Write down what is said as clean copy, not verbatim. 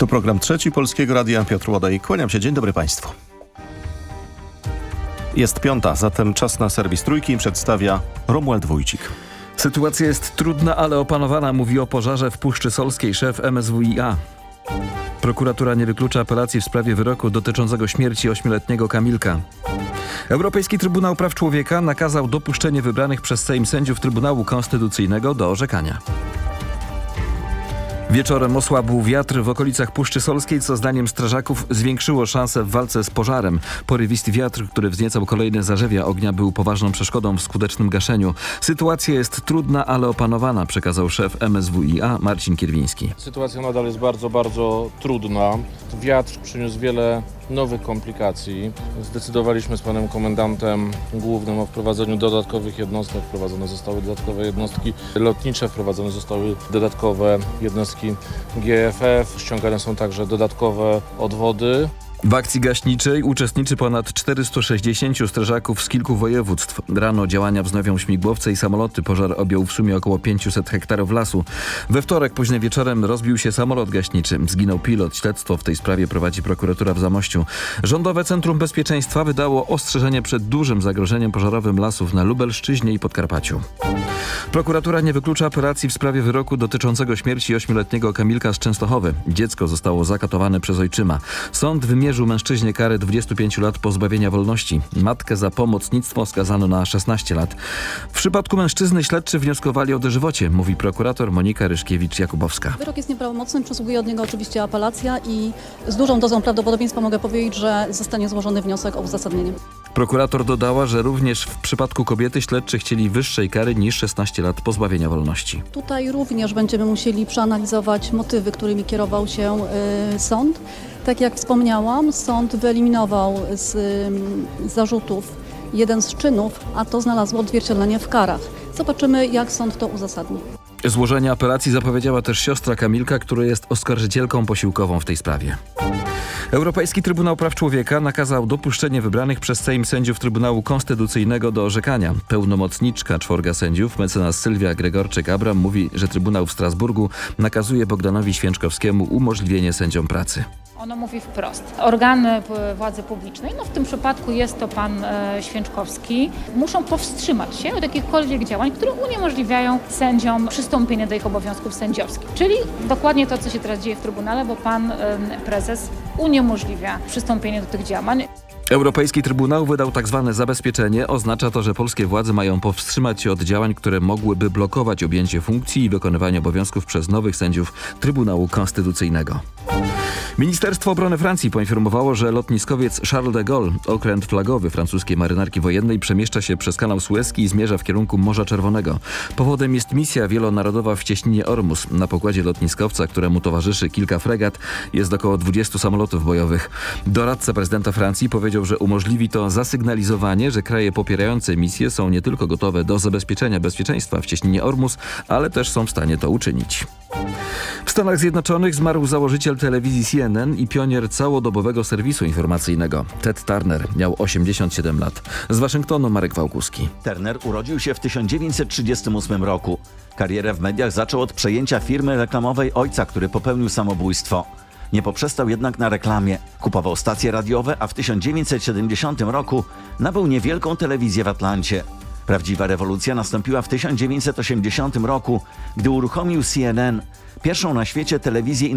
To program Trzeci Polskiego Radia. Piotr Łodaj, kłaniam się. Dzień dobry Państwu. Jest piąta, zatem czas na serwis Trójki. Przedstawia Romuald Wójcik. Sytuacja jest trudna, ale opanowana, mówi o pożarze w Puszczy Solskiej szef MSWiA. Prokuratura nie wyklucza apelacji w sprawie wyroku dotyczącego śmierci 8-letniego Kamilka. Europejski Trybunał Praw Człowieka nakazał dopuszczenie wybranych przez Sejm sędziów Trybunału Konstytucyjnego do orzekania. Wieczorem osłabł wiatr w okolicach Puszczy Solskiej, co zdaniem strażaków zwiększyło szanse w walce z pożarem. Porywisty wiatr, który wzniecał kolejne zarzewia ognia, był poważną przeszkodą w skutecznym gaszeniu. Sytuacja jest trudna, ale opanowana, przekazał szef MSWiA Marcin Kierwiński. Sytuacja nadal jest bardzo trudna. Wiatr przyniósł wiele nowych komplikacji. Zdecydowaliśmy z panem komendantem głównym o wprowadzeniu dodatkowych jednostek. Wprowadzone zostały dodatkowe jednostki lotnicze, wprowadzone zostały dodatkowe jednostki GFF. Ściągane są także dodatkowe odwody. W akcji gaśniczej uczestniczy ponad 460 strażaków z kilku województw. Rano działania wznowią śmigłowce i samoloty. Pożar objął w sumie około 500 hektarów lasu. We wtorek późnym wieczorem rozbił się samolot gaśniczy. Zginął pilot. Śledztwo w tej sprawie prowadzi prokuratura w Zamościu. Rządowe Centrum Bezpieczeństwa wydało ostrzeżenie przed dużym zagrożeniem pożarowym lasów na Lubelszczyźnie i Podkarpaciu. Prokuratura nie wyklucza apelacji w sprawie wyroku dotyczącego śmierci 8-letniego Kamilka z Częstochowy. Dziecko zostało zakatowane przez ojczyma. Sąd wymierzył mężczyźnie karę 25 lat pozbawienia wolności. Matkę za pomocnictwo skazano na 16 lat. W przypadku mężczyzny śledczy wnioskowali o dożywocie, mówi prokurator Monika Ryszkiewicz-Jakubowska. Wyrok jest nieprawomocny, przysługuje od niego oczywiście apelacja i z dużą dozą prawdopodobieństwa mogę powiedzieć, że zostanie złożony wniosek o uzasadnienie. Prokurator dodała, że również w przypadku kobiety śledczy chcieli wyższej kary niż 16 lat pozbawienia wolności. Tutaj również będziemy musieli przeanalizować motywy, którymi kierował się sąd. Tak jak wspomniałam, sąd wyeliminował z zarzutów jeden z czynów, a to znalazło odzwierciedlenie w karach. Zobaczymy, jak sąd to uzasadni. Złożenie apelacji zapowiedziała też siostra Kamilka, która jest oskarżycielką posiłkową w tej sprawie. Europejski Trybunał Praw Człowieka nakazał dopuszczenie wybranych przez Sejm sędziów Trybunału Konstytucyjnego do orzekania. Pełnomocniczka czworga sędziów, mecenas Sylwia Gregorczyk-Abram, mówi, że Trybunał w Strasburgu nakazuje Bogdanowi Święczkowskiemu umożliwienie sędziom pracy. Ono mówi wprost. Organy władzy publicznej, w tym przypadku jest to pan Święczkowski, muszą powstrzymać się od jakichkolwiek działań, które uniemożliwiają sędziom przystąpienie do ich obowiązków sędziowskich. Czyli dokładnie to, co się teraz dzieje w Trybunale, bo pan prezes uniemożliwia przystąpienie do tych działań. Europejski Trybunał wydał tzw. zabezpieczenie. Oznacza to, że polskie władze mają powstrzymać się od działań, które mogłyby blokować objęcie funkcji i wykonywanie obowiązków przez nowych sędziów Trybunału Konstytucyjnego. Ministerstwo Obrony Francji poinformowało, że lotniskowiec Charles de Gaulle, okręt flagowy francuskiej marynarki wojennej, przemieszcza się przez kanał Sueski i zmierza w kierunku Morza Czerwonego. Powodem jest misja wielonarodowa w cieśninie Ormus. Na pokładzie lotniskowca, któremu towarzyszy kilka fregat, jest około 20 samolotów bojowych. Doradca prezydenta Francji powiedział, że umożliwi to zasygnalizowanie, że kraje popierające misję są nie tylko gotowe do zabezpieczenia bezpieczeństwa w cieśninie Ormus, ale też są w stanie to uczynić. W Stanach Zjednoczonych zmarł założyciel telewizji CNN i pionier całodobowego serwisu informacyjnego. Ted Turner miał 87 lat. Z Waszyngtonu Marek Wałkuski. Turner urodził się w 1938 roku. Karierę w mediach zaczął od przejęcia firmy reklamowej ojca, który popełnił samobójstwo. Nie poprzestał jednak na reklamie. Kupował stacje radiowe, a w 1970 roku nabył niewielką telewizję w Atlancie. Prawdziwa rewolucja nastąpiła w 1980 roku, gdy uruchomił CNN, pierwszą na świecie telewizję